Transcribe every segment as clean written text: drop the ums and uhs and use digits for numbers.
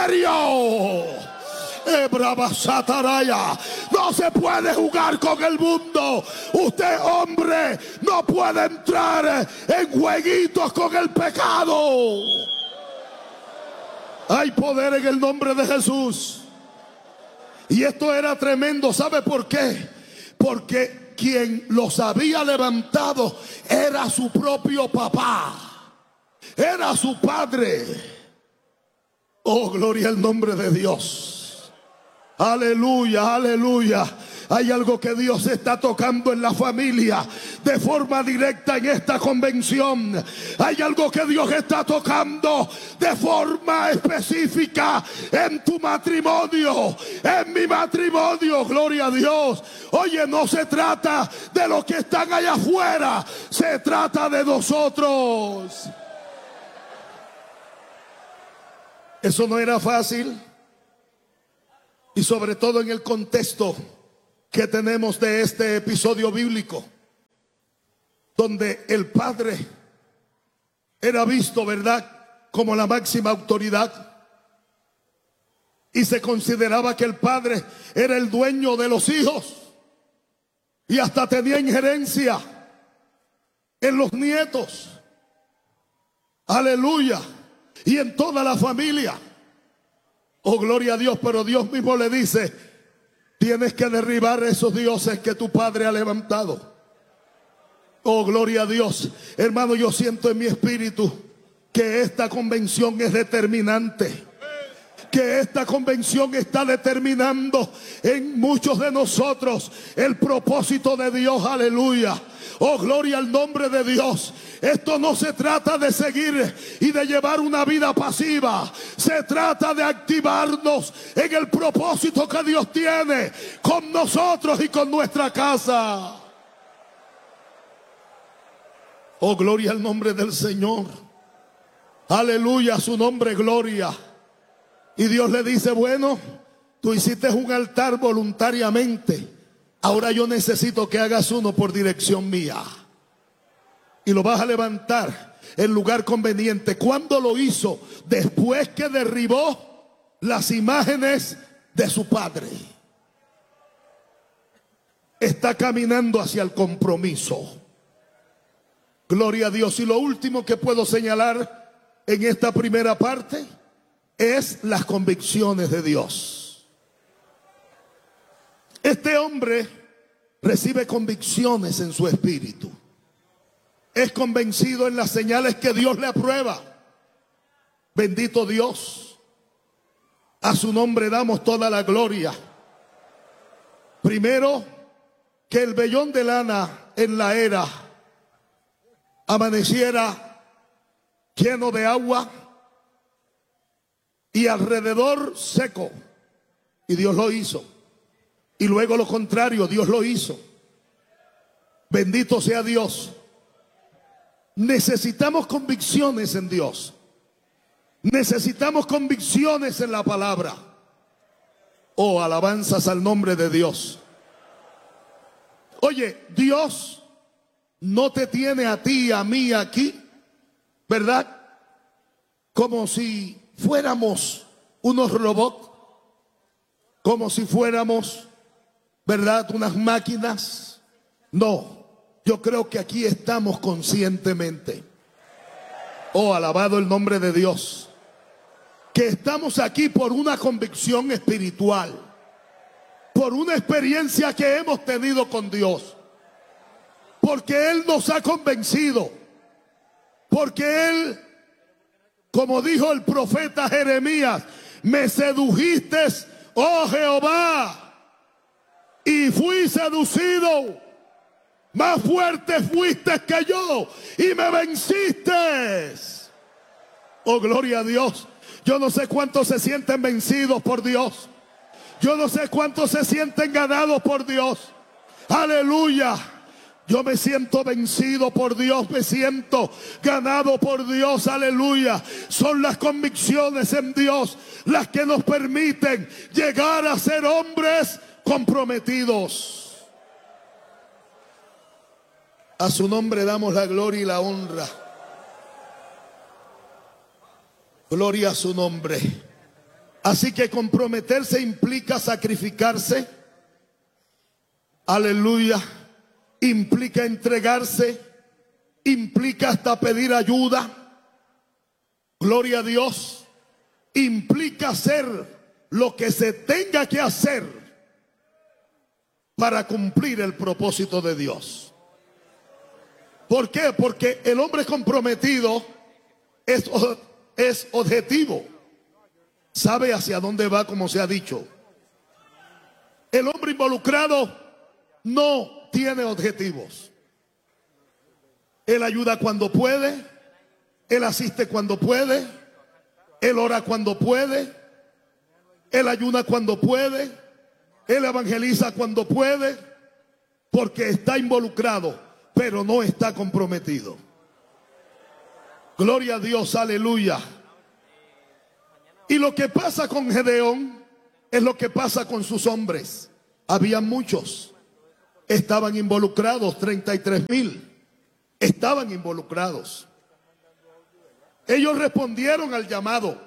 No se puede jugar con el mundo. Usted, hombre, no puede entrar en jueguitos con el pecado. Hay poder en el nombre de Jesús. Y esto era tremendo. ¿Sabe por qué? Porque quien los había levantado era su propio papá, era su padre. Oh, gloria al nombre de Dios. Aleluya, aleluya. Hay algo que Dios está tocando en la familia de forma directa en esta convención. Hay algo que Dios está tocando de forma específica en tu matrimonio, en mi matrimonio. Gloria a Dios. Oye, no se trata de los que están allá afuera, se trata de nosotros. Eso no era fácil, y sobre todo en el contexto que tenemos de este episodio bíblico, donde el padre era visto, ¿verdad?, como la máxima autoridad, y se consideraba que el padre era el dueño de los hijos y hasta tenía injerencia en los nietos. Aleluya. Y en toda la familia. Oh, gloria a Dios. Pero Dios mismo le dice: tienes que derribar esos dioses que tu padre ha levantado. Oh, gloria a Dios. Hermano, yo siento en mi espíritu que esta convención es determinante, que esta convención está determinando en muchos de nosotros el propósito de Dios. Aleluya. Oh, gloria al nombre de Dios. Esto no se trata de seguir y de llevar una vida pasiva. Se trata de activarnos en el propósito que Dios tiene con nosotros y con nuestra casa. Oh, gloria al nombre del Señor. Aleluya, a su nombre, gloria. Y Dios le dice: bueno, tú hiciste un altar voluntariamente. Ahora yo necesito que hagas uno por dirección mía. Y lo vas a levantar en lugar conveniente. ¿Cuándo lo hizo? Después que derribó las imágenes de su padre. Está caminando hacia el compromiso. Gloria a Dios. Y lo último que puedo señalar en esta primera parte es las convicciones de Dios. Este hombre recibe convicciones en su espíritu. Es convencido en las señales que Dios le aprueba. Bendito Dios. A su nombre damos toda la gloria. Primero, que el vellón de lana en la era amaneciera lleno de agua y alrededor seco. Y Dios lo hizo. Y luego lo contrario, Dios lo hizo. Bendito sea Dios. Necesitamos convicciones en Dios. Necesitamos convicciones en la palabra. Oh, alabanzas al nombre de Dios. Oye, Dios no te tiene a ti y a mí aquí, ¿verdad?, como si fuéramos unos robots, como si fuéramos, ¿verdad?, unas máquinas. No, yo creo que aquí estamos conscientemente. Oh, alabado el nombre de Dios. Que estamos aquí por una convicción espiritual, por una experiencia que hemos tenido con Dios, porque Él nos ha convencido, porque Él, como dijo el profeta Jeremías: me sedujiste, oh Jehová, y fui seducido. Más fuerte fuiste que yo y me venciste. Oh, gloria a Dios. Yo no sé cuántos se sienten vencidos por Dios. Yo no sé cuántos se sienten ganados por Dios. Aleluya. Yo me siento vencido por Dios, me siento ganado por Dios, aleluya. Son las convicciones en Dios las que nos permiten llegar a ser hombres comprometidos. A su nombre damos la gloria y la honra. Gloria a su nombre. Así que comprometerse implica sacrificarse. Aleluya. Implica entregarse. Implica hasta pedir ayuda. Gloria a Dios. Implica hacer lo que se tenga que hacer para cumplir el propósito de Dios. ¿Por qué? Porque el hombre comprometido es objetivo. Sabe hacia dónde va, como se ha dicho. El hombre involucrado no tiene objetivos. Él ayuda cuando puede, él asiste cuando puede, él ora cuando puede, él ayuna cuando puede, él evangeliza cuando puede, porque está involucrado, pero no está comprometido. Gloria a Dios, aleluya. Y lo que pasa con Gedeón es lo que pasa con sus hombres. Había muchos, estaban involucrados, 33,000. Estaban involucrados. Ellos respondieron al llamado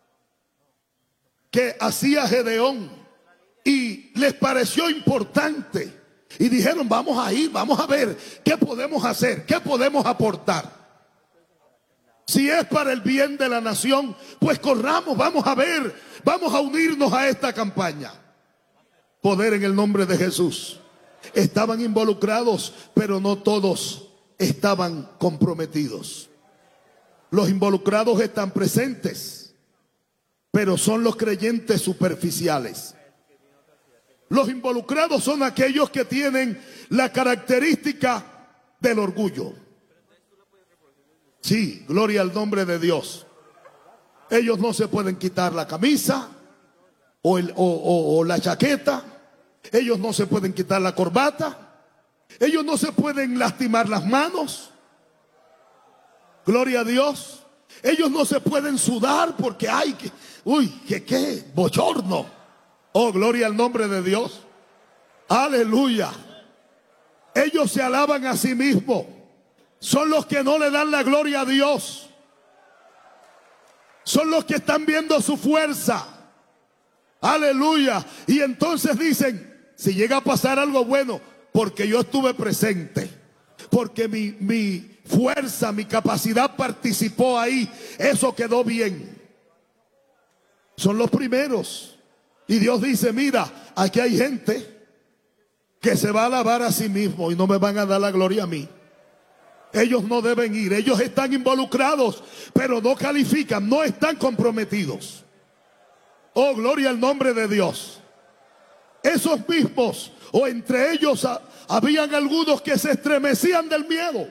que hacía Gedeón y les pareció importante. Y dijeron, vamos a ir, vamos a ver qué podemos hacer, qué podemos aportar. Si es para el bien de la nación, pues corramos, vamos a ver, vamos a unirnos a esta campaña. Poder en el nombre de Jesús. Estaban involucrados, pero no todos estaban comprometidos. Los involucrados están presentes, pero son los creyentes superficiales. Los involucrados son aquellos que tienen la característica del orgullo. Sí, gloria al nombre de Dios. Ellos no se pueden quitar la camisa o la chaqueta. Ellos no se pueden quitar la corbata. Ellos no se pueden lastimar las manos. Gloria a Dios. Ellos no se pueden sudar porque hay que, qué bochorno. Oh, gloria al nombre de Dios. Aleluya. Ellos se alaban a sí mismos. Son los que no le dan la gloria a Dios. Son los que están viendo su fuerza. Aleluya. Y entonces dicen, si llega a pasar algo bueno, porque yo estuve presente, porque mi fuerza, mi capacidad participó ahí, eso quedó bien. Son los primeros. Y Dios dice, mira, aquí hay gente que se va a alabar a sí mismo y no me van a dar la gloria a mí. Ellos no deben ir, ellos están involucrados, pero no califican, no están comprometidos. Oh, gloria al nombre de Dios. Esos mismos, o entre ellos habían algunos que se estremecían del miedo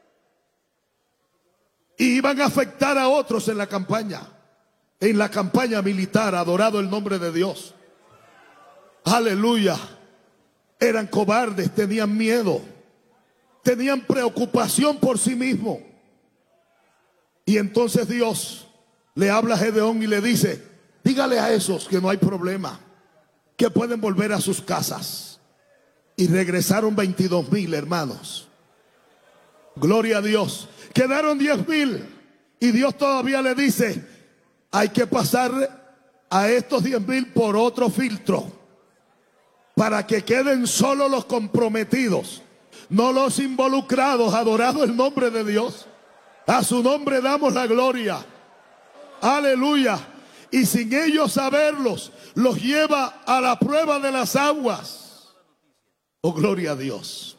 y iban a afectar a otros en la campaña militar, adorado el nombre de Dios. Aleluya. Eran cobardes, tenían miedo, tenían preocupación por sí mismos. Y entonces Dios le habla a Gedeón y le dice, dígale a esos que no hay problema, que pueden volver a sus casas. Y regresaron 22,000 hermanos. Gloria a Dios. Quedaron 10,000. Y Dios todavía le dice, hay que pasar a estos 10,000 por otro filtro, para que queden solo los comprometidos, no los involucrados. Adorado el nombre de Dios. A su nombre damos la gloria. Aleluya. Y sin ellos saberlos, los lleva a la prueba de las aguas. Oh, gloria a Dios.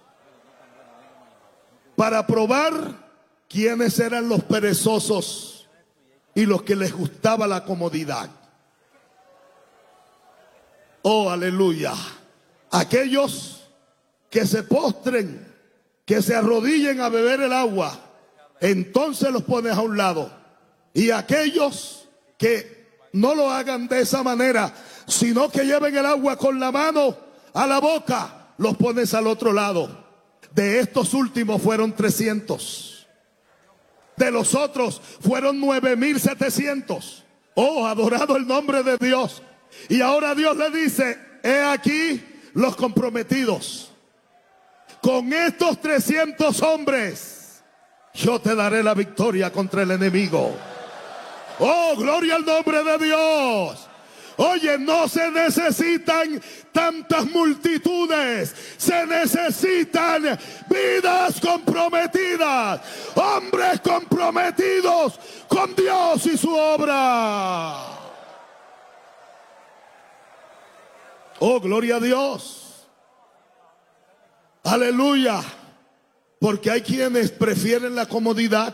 Para probar quiénes eran los perezosos y los que les gustaba la comodidad. Oh, aleluya. Aquellos que se postren, que se arrodillen a beber el agua, entonces los pones a un lado. Y aquellos que no lo hagan de esa manera, sino que lleven el agua con la mano a la boca, los pones al otro lado. De estos últimos fueron 300. De los otros fueron 9,700. Oh, adorado el nombre de Dios. Y ahora Dios le dice, he aquí los comprometidos. Con estos 300 hombres, yo te daré la victoria contra el enemigo. Oh, gloria al nombre de Dios. Oye, no se necesitan tantas multitudes, se necesitan vidas comprometidas, hombres comprometidos con Dios y su obra. Oh, gloria a Dios. Aleluya. Porque hay quienes prefieren la comodidad,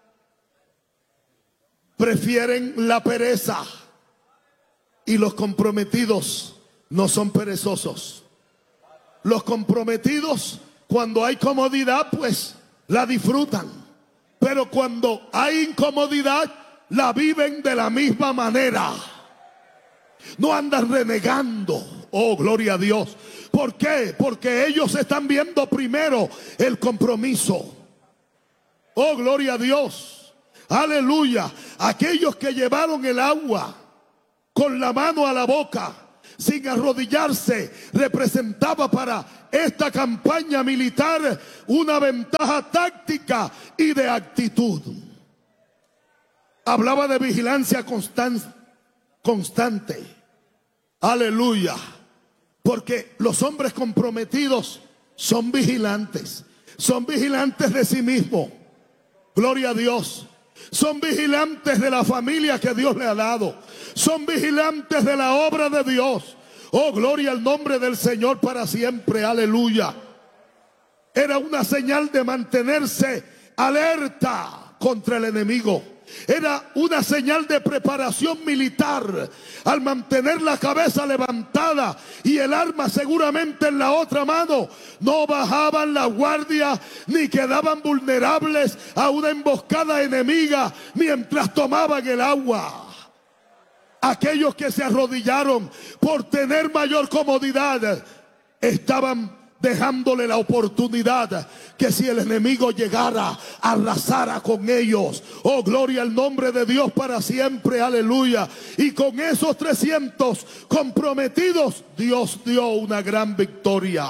prefieren la pereza. Y los comprometidos no son perezosos. Los comprometidos, cuando hay comodidad, pues la disfrutan. Pero cuando hay incomodidad, la viven de la misma manera. No andan renegando. Oh, gloria a Dios. ¿Por qué? Porque ellos están viendo primero el compromiso. Oh, gloria a Dios. Aleluya. Aquellos que llevaron el agua con la mano a la boca, sin arrodillarse, representaba para esta campaña militar una ventaja táctica y de actitud. Hablaba de vigilancia constante. Aleluya. Porque los hombres comprometidos son vigilantes de sí mismos. Gloria a Dios. Son vigilantes de la familia que Dios le ha dado. Son vigilantes de la obra de Dios. Oh, gloria al nombre del Señor para siempre. Aleluya. Era una señal de mantenerse alerta contra el enemigo. Era una señal de preparación militar. Al mantener la cabeza levantada y el arma seguramente en la otra mano, no bajaban la guardia ni quedaban vulnerables a una emboscada enemiga mientras tomaban el agua. Aquellos que se arrodillaron por tener mayor comodidad estaban dejándole la oportunidad que si el enemigo llegara, arrasara con ellos. Oh, gloria al nombre de Dios para siempre, aleluya. Y con esos 300 comprometidos, Dios dio una gran victoria.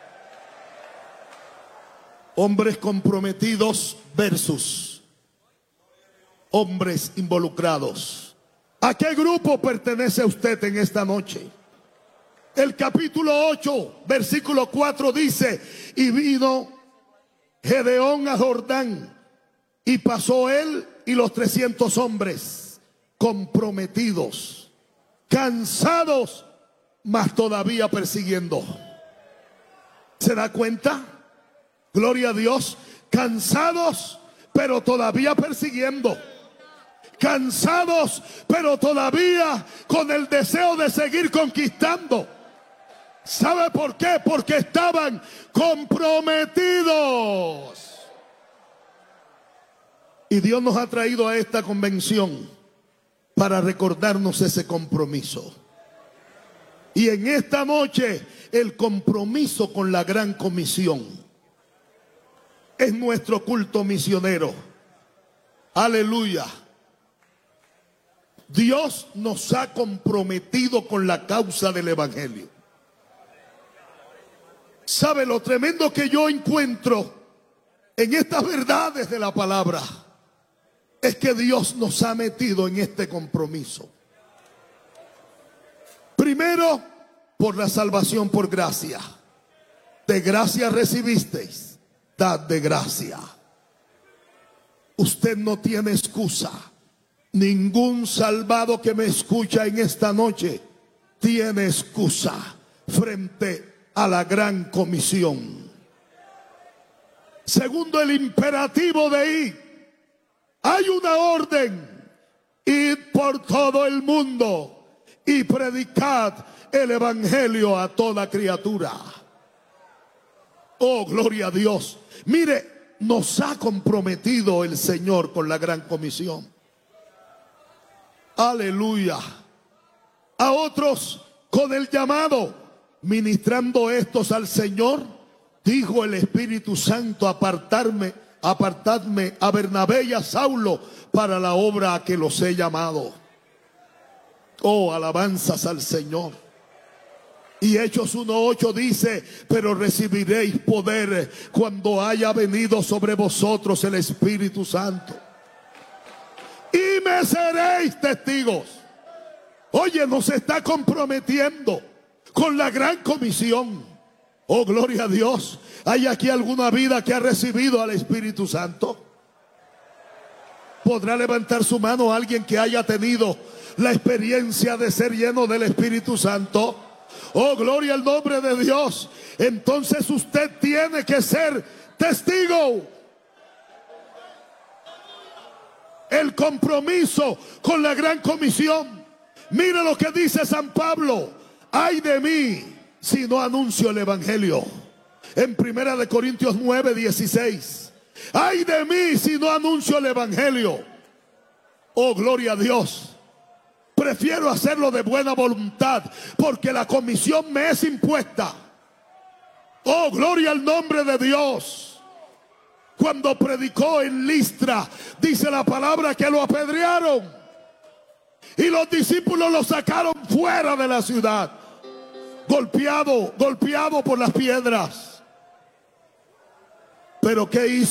Hombres comprometidos versus hombres involucrados. ¿A qué grupo pertenece usted en esta noche? El capítulo 8, versículo 4 dice: y vino Gedeón a Jordán, y pasó él y los 300 hombres comprometidos, cansados, mas todavía persiguiendo. ¿Se da cuenta? Gloria a Dios. Cansados, pero todavía persiguiendo. Cansados, pero todavía con el deseo de seguir conquistando. ¿Sabe por qué? Porque estaban comprometidos. Y Dios nos ha traído a esta convención para recordarnos ese compromiso. Y en esta noche, el compromiso con la gran comisión es nuestro culto misionero. Aleluya. Dios nos ha comprometido con la causa del evangelio. ¿Sabe lo tremendo que yo encuentro en estas verdades de la palabra? Es que Dios nos ha metido en este compromiso. Primero, por la salvación por gracia. De gracia recibisteis, dad de gracia. Usted no tiene excusa. Ningún salvado que me escucha en esta noche tiene excusa frente a la gran comisión. Segundo, el imperativo de ir. Hay una orden: id por todo el mundo y predicad el evangelio a toda criatura. Oh, gloria a Dios. Mire, nos ha comprometido el Señor con la gran comisión. Aleluya. A otros con el llamado. Ministrando estos al Señor, dijo el Espíritu Santo: apartadme a Bernabé y a Saulo para la obra a que los he llamado. Oh, alabanzas al Señor. Y Hechos 1:8 dice: pero recibiréis poder cuando haya venido sobre vosotros el Espíritu Santo, y me seréis testigos Oye, nos está comprometiendo con la gran comisión. Oh, gloria a Dios. ¿Hay aquí alguna vida que ha recibido al Espíritu Santo? ¿Podrá levantar su mano alguien que haya tenido la experiencia de ser lleno del Espíritu Santo? Oh, gloria al nombre de Dios. Entonces usted tiene que ser testigo. El compromiso con la gran comisión. Mira lo que dice San Pablo: ay de mí si no anuncio el evangelio. En 1 Corintios 9:16. Ay de mí si no anuncio el evangelio. Oh, gloria a Dios. Prefiero hacerlo de buena voluntad, porque la comisión me es impuesta. Oh, gloria al nombre de Dios. Cuando predicó en Listra, dice la palabra que lo apedrearon y los discípulos lo sacaron fuera de la ciudad, golpeado por las piedras. Pero ¿qué hizo?